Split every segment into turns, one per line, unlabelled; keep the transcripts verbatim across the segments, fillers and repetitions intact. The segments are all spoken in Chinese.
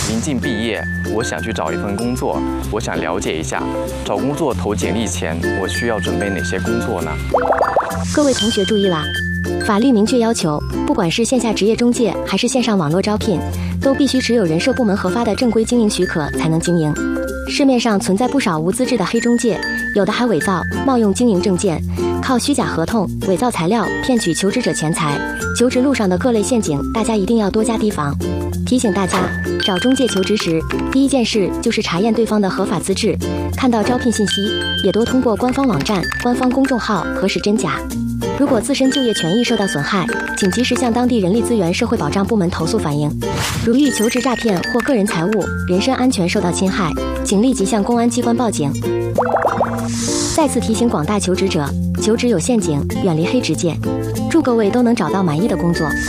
临近毕业，我想去找一份工作，我想了解一下，找工作投简历前，我需要准备哪些工作呢？
各位同学注意啦！法律明确要求，不管是线下职业中介还是线上网络招聘，都必须持有人社部门核发的正规经营许可才能经营。市面上存在不少无资质的黑中介，有的还伪造、冒用经营证件，靠虚假合同、伪造材料骗取求职者钱财。求职路上的各类陷阱，大家一定要多加提防。提醒大家，找中介求职时，第一件事就是查验对方的合法资质，看到招聘信息，也多通过官方网站、官方公众号核实真假。如果自身就业权益受到损害，请及时向当地人力资源社会保障部门投诉反映。如遇求职诈骗或个人财物、人身安全受到侵害，请立即向公安机关报警。再次提醒广大求职者，求职有陷阱，远离黑职界。祝各位都能找到满意的工作。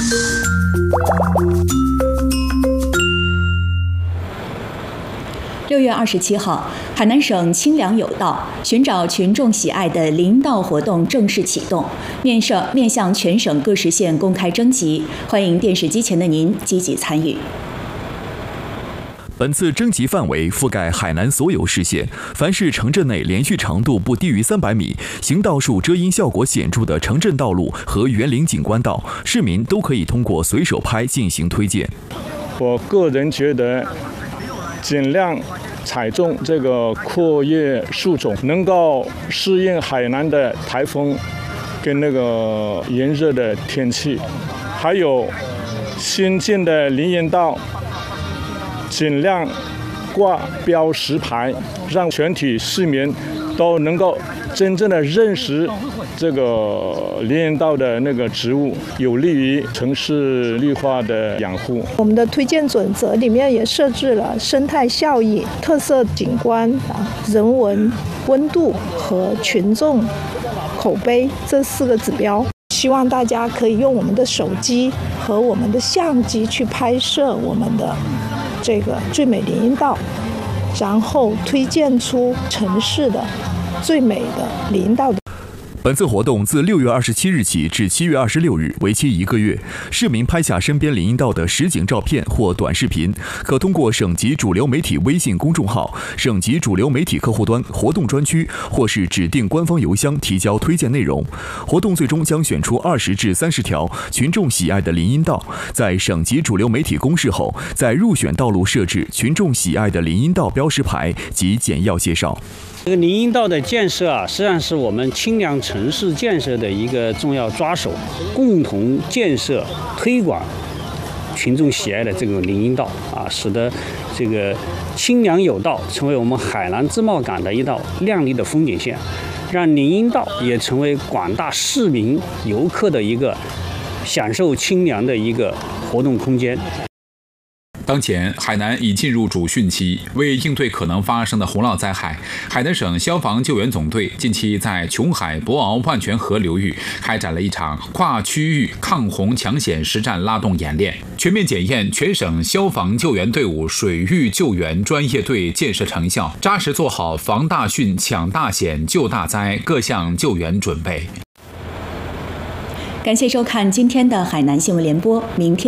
六月二十七号，海南省清凉有道寻找群众喜爱的林荫道活动正式启动，面上面向全省各市县公开征集，欢迎电视机前的您积极参与。
本次征集范围覆盖海南所有市县，凡是城镇内连续长度不低于三百米、行道树遮阴效果显著的城镇道路和园林景观道，市民都可以通过随手拍进行推荐。
我个人觉得，尽量采种这个阔叶树种，能够适应海南的台风跟那个炎热的天气，还有新建的林荫道。尽量挂标识牌，让全体市民都能够真正的认识这个林荫道的那个植物，有利于城市绿化的养护。
我们的推荐准则里面也设置了生态效益、特色景观、人文、温度和群众口碑这四个指标。希望大家可以用我们的手机和我们的相机去拍摄我们的这个最美林荫道，然后推荐出城市的最美的林荫道。
本次活动自六月二十七日起至七月二十六日，为期一个月。市民拍下身边林荫道的实景照片或短视频，可通过省级主流媒体微信公众号、省级主流媒体客户端活动专区，或是指定官方邮箱提交推荐内容。活动最终将选出二十至三十条群众喜爱的林荫道，在省级主流媒体公示后，在入选道路设置群众喜爱的林荫道标识牌及简要介绍。
这个林荫道的建设啊，实际上是我们清凉城市建设的一个重要抓手，共同建设、推广群众喜爱的这个林荫道啊，使得这个清凉有道成为我们海南自贸港的一道亮丽的风景线，让林荫道也成为广大市民游客的一个享受清凉的一个活动空间。
当前，海南已进入主汛期，为应对可能发生的洪涝灾害，海南省消防救援总队近期在琼海博鳌万泉河流域开展了一场跨区域抗洪抢险实战拉动演练，全面检验全省消防救援队伍水域救援专业队建设成效，扎实做好防大汛、抢大险、救大灾各项救援准备。
感谢收看今天的海南新闻联播，明天。